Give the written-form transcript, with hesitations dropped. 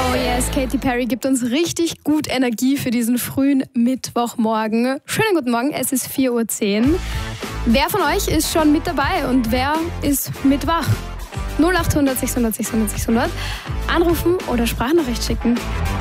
Oh yes, Katy Perry gibt uns richtig gut Energie für diesen frühen Mittwochmorgen. Schönen guten Morgen, es ist 4:10 Uhr. Wer von euch ist schon mit dabei und wer ist mit wach? 0800 600 600 600. Anrufen oder Sprachnachricht schicken.